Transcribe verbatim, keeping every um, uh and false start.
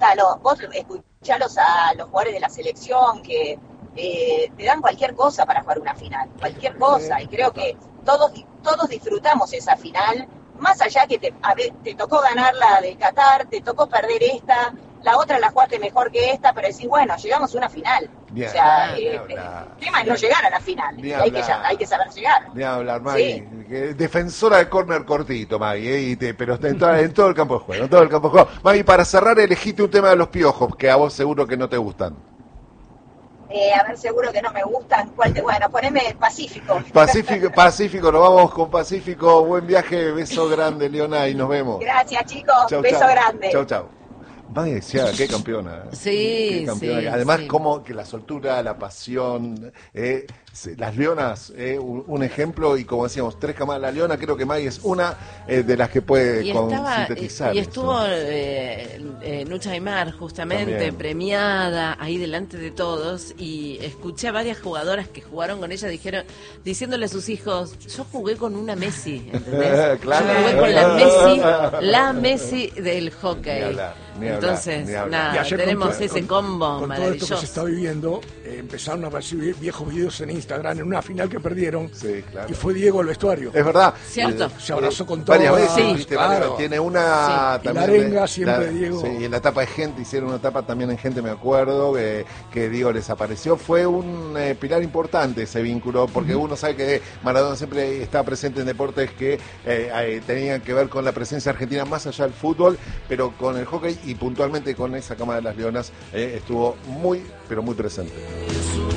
escuchalo, vos escuchalos a los jugadores de la selección que eh, te dan cualquier cosa para jugar una final, cualquier cosa, y creo que todos todos disfrutamos esa final, más allá que te, a ver, te tocó ganar la de Qatar, te tocó perder esta, la otra la jugaste mejor que esta, pero decís, bueno, llegamos a una final. Bien, o sea, bien, eh, el tema es no llegar a la final, hay que, hay que saber llegar. Ni hablar, Maggie. Sí. Defensora de córner cortito, Maggie, ¿eh? y te, pero está en, toda, en todo el campo de juego, en todo el campo de juego. Maggie, para cerrar, elegiste un tema de los piojos, que a vos seguro que no te gustan. Eh, a ver, seguro que no me gustan. ¿Cuál te... Bueno, poneme Pacífico. Pacífico, Pacífico, nos vamos con Pacífico. Buen viaje, beso grande, Leona, y nos vemos. Gracias, chicos. Chau, beso chau. grande. Chau, chau. Maggie decía, qué campeona. Sí, qué campeona. sí. Además, sí. como que la soltura, la pasión, eh, las leonas, eh, un, un ejemplo, y como decíamos, tres camadas. La leona, creo que Maggie es una eh, de las que puede Y, con, estaba, sintetizar. y estuvo eso. eh, eh, Nucha Aymar, justamente, También. premiada, ahí delante de todos, y escuché a varias jugadoras que jugaron con ella, dijeron, diciéndole a sus hijos, yo jugué con una Messi, ¿entendés? Claro. Yo jugué con la Messi, la Messi del hockey. Ni hablar, ni hablar, Entonces, ni hablar. nada, Y ayer tenemos con- ese con- combo Con todo maravilloso. esto que se está viviendo, eh, empezaron a aparecer viejos videos en Instagram en una final que perdieron. Sí, claro. Y fue Diego al vestuario. Es verdad. Cierto. Eh, Se abrazó con varias todas, veces, Sí. ¿viste? claro. Varias- Tiene una Sí. también. Y la arenga de- siempre, la- Diego. Sí, y en la etapa de gente, hicieron una etapa también en gente, me acuerdo, que, que Diego les apareció. Fue un eh, pilar importante ese vínculo, porque uno sabe que Maradona siempre está presente en deportes que eh, eh, tenían que ver con la presencia argentina más allá del fútbol, pero con el hockey y puntualmente con esa cama de las leonas eh, estuvo muy, pero muy presente.